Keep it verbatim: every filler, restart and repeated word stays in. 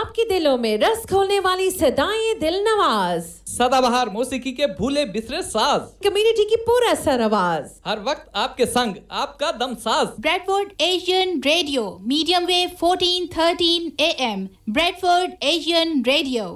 आपके दिलों में रस घोलने वाली सदाएं दिल नवाज, सदाबहार मौसीकी के भूले बिसरे साज, कम्युनिटी की पूरा सर आवाज, हर वक्त आपके संग आपका दम साज। Bradford Asian radio, medium wave fourteen thirteen A M, Bradford Asian radio.